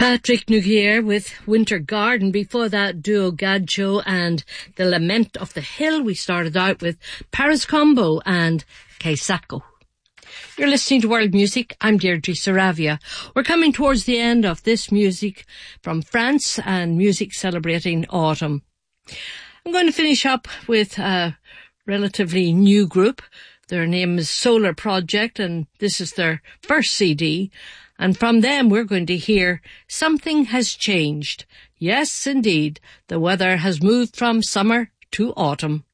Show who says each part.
Speaker 1: Patrick Nugier with Winter Garden. Before that, duo Gadjo and The Lament of the Hill. We started out with Paris Combo and Keisako. You're listening to World Music. I'm Deirdre Saravia. We're coming towards the end of this music from France and music celebrating autumn. I'm going to finish up with a relatively new group. Their name is Solar Project, and this is their first CD. And from them we're going to hear Something Has Changed. Yes, indeed, the weather has moved from summer to autumn.